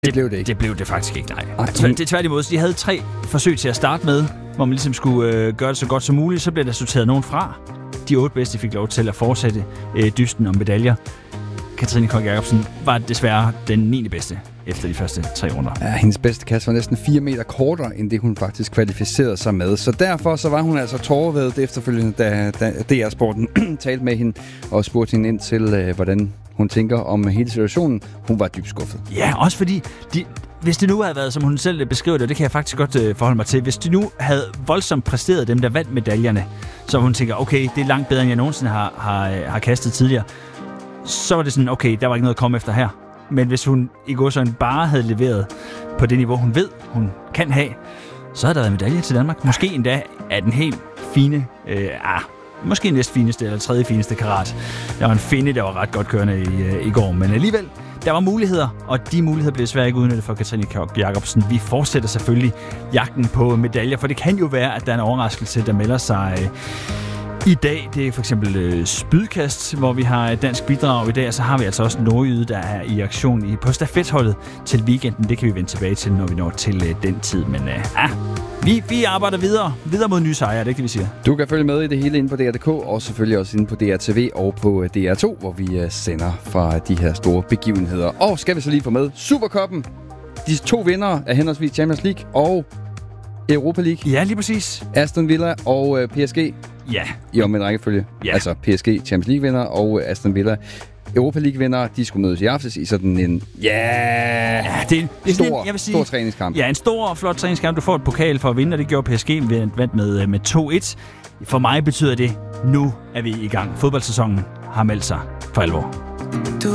Det blev det ikke. Det blev det faktisk ikke, nej. Det tværtimod, de havde 3 forsøg til at starte med, hvor man ligesom skulle gøre det så godt som muligt. Så blev der sorteret nogen fra. De 8 bedste fik lov til at fortsætte dysten om medaljer. Katrine Koch Jacobsen var desværre den 9. bedste efter de første 3 runder. Ja, hendes bedste kast var næsten 4 meter kortere, end det hun faktisk kvalificerede sig med. Så derfor så var hun altså tårevædet efterfølgende, da DR-sporten talte med hende og spurgte hende ind til, hvordan hun tænker om hele situationen. Hun var dybt skuffet. Ja, også fordi hvis det nu havde været, som hun selv beskriver det, og det kan jeg faktisk godt forholde mig til, hvis de nu havde voldsomt præsteret dem, der vandt medaljerne, så hun tænker, okay, det er langt bedre, end jeg nogensinde har kastet tidligere, så var det sådan, okay, der var ikke noget at komme efter her. Men hvis hun i går sådan bare havde leveret på det niveau, hun ved, hun kan have, så havde der været medalje til Danmark. Måske endda af den helt fine, måske næst fineste eller tredje fineste karat. Der var en finde, der var ret godt kørende i går, men alligevel, der var muligheder, og de muligheder blev desværre ikke udnyttet for Katrine Koch Jacobsen. Vi fortsætter selvfølgelig jagten på medaljer, for det kan jo være, at der er en overraskelse, der melder sig i dag. Det er for eksempel spydkast, hvor vi har et dansk bidrag i dag, og så har vi altså også Nordjyde, der er i aktion på stafetholdet til weekenden. Det kan vi vende tilbage til, når vi når til den tid. Men vi arbejder videre mod nye sejre, det er ikke det, vi siger. Du kan følge med i det hele inde på DR.dk, og selvfølgelig også inde på DRTV og på DR2, hvor vi sender fra de her store begivenheder. Og skal vi så lige få med Supercuppen. De 2 vindere af henholdsvis Champions League og Europa League. Ja, lige præcis. Aston Villa og PSG. Ja. I omvendt rækkefølge. Ja. Altså PSG Champions League vinder og Aston Villa Europa League vinder. De skulle mødes i aftes i sådan en det er en stor træningskamp. Ja, en stor og flot træningskamp. Du får et pokal for at vinde, og det gjorde PSG vandt med 2-1. For mig betyder det, nu er vi i gang. Fodboldsæsonen har meldt sig for alvor.